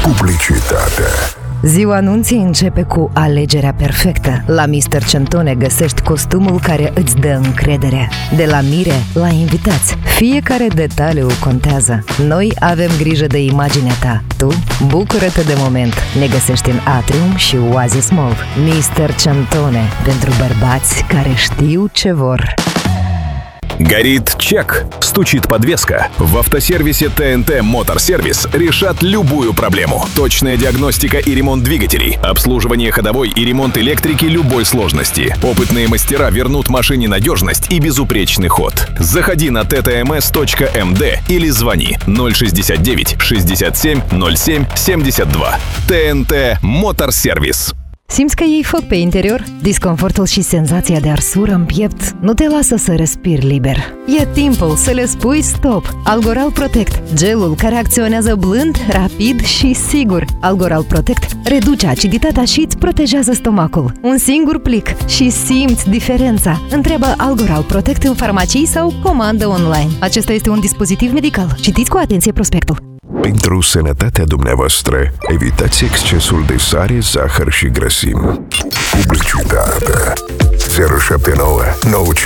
Publicitate. Ziua anunții începe cu alegerea perfectă. La Mr. Centone găsești costumul care îți dă încredere. De la mire la invitați, fiecare detaliu contează. Noi avem grijă de imaginea ta. Tu bucură-te de moment. Ne găsești în Atrium și Oasis Mall. Mr. Centone, pentru bărbați care știu ce vor. Горит чек, стучит подвеска. В автосервисе ТНТ Motor Service решат любую проблему. Точная диагностика и ремонт двигателей, обслуживание ходовой и ремонт электрики любой сложности. Опытные мастера вернут машине надежность и безупречный ход. Заходи на ttms.md или звони 069 67 07 72. ТНТ Motor Service. Simți că iei foc pe interior? Disconfortul și senzația de arsură în piept nu te lasă să respiri liber. E timpul să le spui stop. Algoral Protect, gelul care acționează blând, rapid și sigur. Algoral Protect reduce aciditatea și îți protejează stomacul. Un singur plic și simți diferența. Întreabă Algoral Protect în farmacii sau comandă online. Acesta este un dispozitiv medical. Citiți cu atenție prospectul. Pentru sănătatea dumneavoastră, evitați excesul de sare, zahăr și grăsimi. Publicitate. 079 9